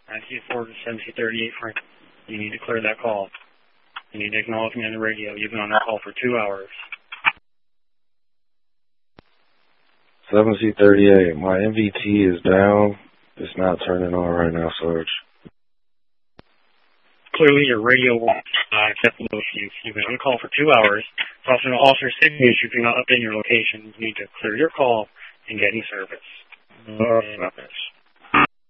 924 1738, Frank. You need to clear that call. You need to acknowledge me on the radio. You've been on that call for 2 hours. 7C38, my MVT is down. It's not turning on right now, Sarge. Clearly, your radio won't accept those use. You've been on the call for 2 hours. It's also an officer signal issue. Do not update your location. You need to clear your call and get any service. About this.